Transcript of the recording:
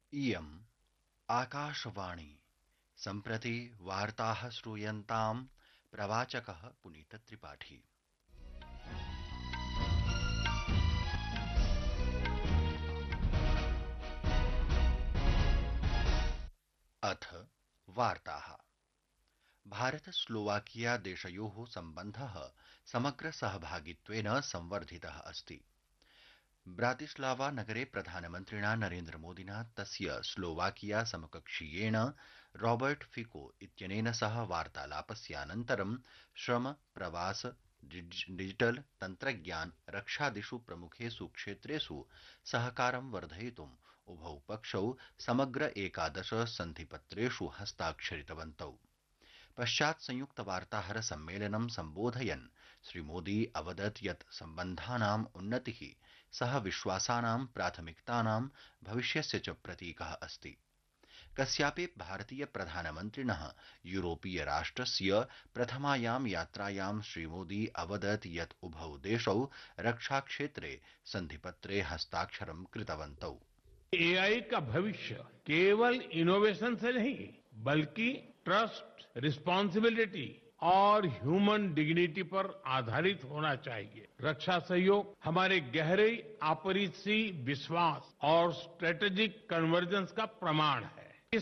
इयम् आकाशवाणी सम्प्रति वार्ताः श्रूयन्ताम् प्रवाचकः पुनीतत्रिपाठी। अथ वार्ताः। भारत स्लोवाकिया देशयोः सम्बन्धः समग्र सहभागित्वेन संवर्धितः अस्ति। ब्रातिस्लावा नगरे प्रधानमन्त्रिणा नरेन्द्रमोदिना तस्य स्लोवाकिया समकक्षीयेण रॉबर्ट फिको इत्यनेन सह वार्तालापस्यानन्तरं श्रम, प्रवास, डिजिटल, तन्त्रज्ञान, रक्षादिषु प्रमुखेषु क्षेत्रेषु सहकारं वर्धयितुम् उभौ पक्षौ समग्र एकादश सन्धिपत्रेषु हस्ताक्षरितवन्तौ। पश्चात् संयुक्त वार्ताहर सम्मेलनं सम्बोधयन् श्रीमोदी अवदत् यत् सम्बन्धानाम् उन्नतिः सह विश्वासानां प्राथमिकतानां भविष्यस्य च प्रतीकः अस्ति। कस्यापि भारतीय प्रधानमन्त्रिणः यूरोपीय राष्ट्रस्य प्रथमायां यात्रायां श्रीमोदी अवदत् यत् उभौ देशौ रक्षाक्षेत्रे सन्धिपत्रे हस्ताक्षरं कृतवन्तौ। एआई का भविष्य केवल इनोवेशन से नहीं बल्कि ट्रस्ट, रिस्पांसिबिलिटी और ह्यूमन डिग्निटी पर आधारित होना चाहिए। रक्षा सहयोग हमारे गहरे आपसी विश्वास और स्ट्रेटेजिक कन्वर्जेंस का प्रमाण है।